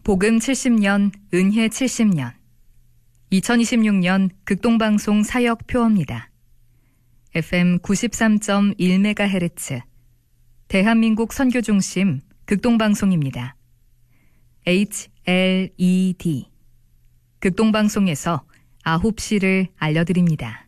복음 70년, 은혜 70년. 2026년 극동방송 사역 표어입니다. FM 93.1MHz 대한민국 선교중심 극동방송입니다. HLED 극동방송에서 9시를 알려드립니다.